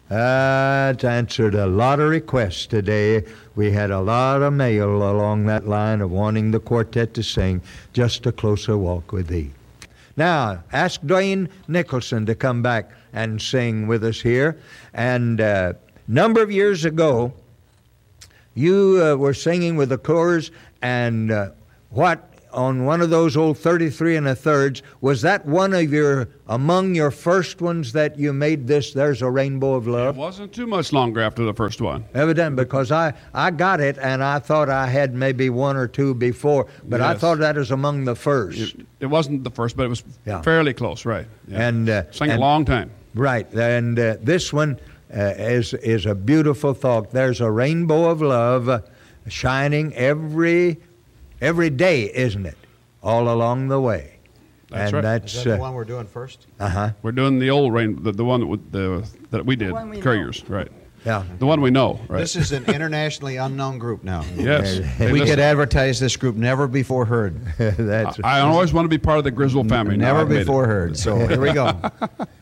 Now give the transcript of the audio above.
It's answered a lot of requests today. We had a lot of mail along that line of wanting the quartet to sing Just a Closer Walk with Thee. Now, ask Dwayne Nicholson to come back and sing with us here. And a number of years ago, you were singing with the chorus, and on one of those old 33 and a thirds, was that one of among your first ones that you made this, There's a Rainbow of Love? It wasn't too much longer after the first one. Evidently, because I got it, and I thought I had maybe one or two before, but yes. I thought that was among the first. It wasn't the first, but it was fairly close, right. Yeah. And sang a long time. Right, and this one is a beautiful thought. There's a rainbow of love shining every day, isn't it? All along the way. That's right. That's is that the one we're doing first? Uh-huh. We're doing the old rain, the one that we did, Couriers, right? Yeah. The one we know, right? This is an internationally unknown group now. Yes. We could advertise this group never before heard. I always want to be part of the Griswold family. Never before heard. So here we go.